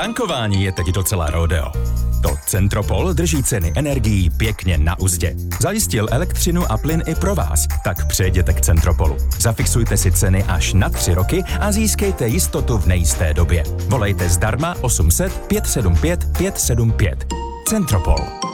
Tankování je teď docela rodeo. To Centropol drží ceny energií pěkně na uzdě. Zajistil elektřinu a plyn i pro vás, tak přejděte k Centropolu. Zafixujte si ceny až na 3 roky a získejte jistotu v nejisté době. Volejte zdarma 800 575 575. Centropol.